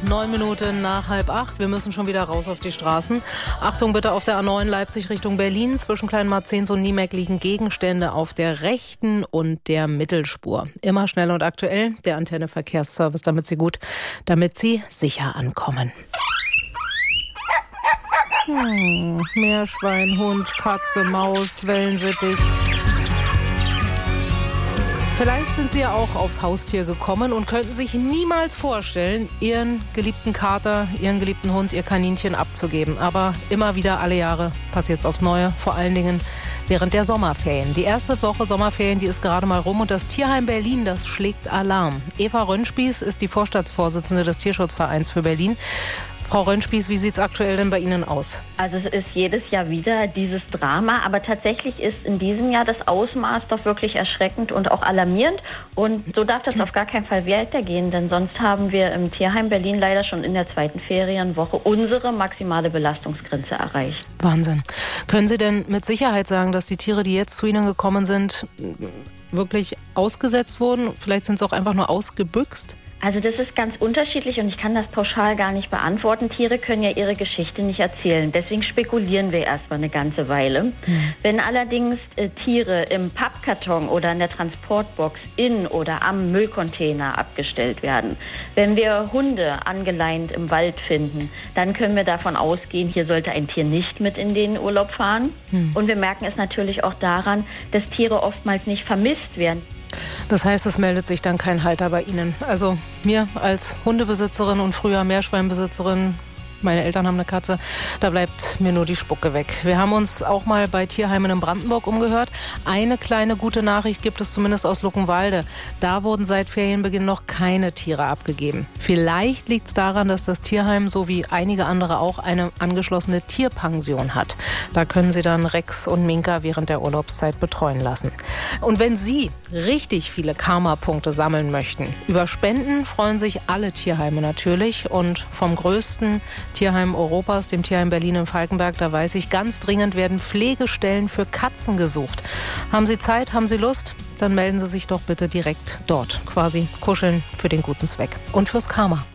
9 Minuten nach 7:30. Wir müssen schon wieder raus auf die Straßen. Achtung bitte auf der A9 Leipzig Richtung Berlin. Zwischen Kleinmarzens und Niemeck liegen Gegenstände auf der rechten und der Mittelspur. Immer schnell und aktuell. Der Antenne Verkehrsservice, damit Sie sicher ankommen. Meerschwein, Hund, Katze, Maus, Wellensittich. Vielleicht sind Sie ja auch aufs Haustier gekommen und könnten sich niemals vorstellen, Ihren geliebten Kater, Ihren geliebten Hund, Ihr Kaninchen abzugeben. Aber immer wieder, alle Jahre passiert's aufs Neue, vor allen Dingen während der Sommerferien. Die erste Woche Sommerferien, die ist gerade mal rum und das Tierheim Berlin, das schlägt Alarm. Eva Rönnspieß ist die Vorstandsvorsitzende des Tierschutzvereins für Berlin. Frau Rönnspieß, wie sieht es aktuell denn bei Ihnen aus? Also es ist jedes Jahr wieder dieses Drama, aber tatsächlich ist in diesem Jahr das Ausmaß doch wirklich erschreckend und auch alarmierend. Und so darf das auf gar keinen Fall weitergehen, denn sonst haben wir im Tierheim Berlin leider schon in der zweiten Ferienwoche unsere maximale Belastungsgrenze erreicht. Wahnsinn. Können Sie denn mit Sicherheit sagen, dass die Tiere, die jetzt zu Ihnen gekommen sind, wirklich ausgesetzt wurden? Vielleicht sind sie auch einfach nur ausgebüxt? Also das ist ganz unterschiedlich und ich kann das pauschal gar nicht beantworten. Tiere können ja ihre Geschichte nicht erzählen. Deswegen spekulieren wir erstmal eine ganze Weile. Wenn allerdings Tiere im Pappkarton oder in der Transportbox in oder am Müllcontainer abgestellt werden, wenn wir Hunde angeleint im Wald finden, dann können wir davon ausgehen, hier sollte ein Tier nicht mit in den Urlaub fahren. Und wir merken es natürlich auch daran, dass Tiere oftmals nicht vermisst werden. Das heißt, es meldet sich dann kein Halter bei Ihnen. Also mir als Hundebesitzerin und früher Meerschweinbesitzerin, meine Eltern haben eine Katze, da bleibt mir nur die Spucke weg. Wir haben uns auch mal bei Tierheimen in Brandenburg umgehört. Eine kleine gute Nachricht gibt es zumindest aus Luckenwalde. Da wurden seit Ferienbeginn noch keine Tiere abgegeben. Vielleicht liegt es daran, dass das Tierheim, so wie einige andere auch, eine angeschlossene Tierpension hat. Da können Sie dann Rex und Minka während der Urlaubszeit betreuen lassen. Und wenn Sie richtig viele Karma-Punkte sammeln möchten, über Spenden freuen sich alle Tierheime natürlich. Und vom größten Tierheim Europas, dem Tierheim Berlin in Falkenberg, da weiß ich, ganz dringend werden Pflegestellen für Katzen gesucht. Haben Sie Zeit, haben Sie Lust? Dann melden Sie sich doch bitte direkt dort. Quasi kuscheln für den guten Zweck und fürs Karma.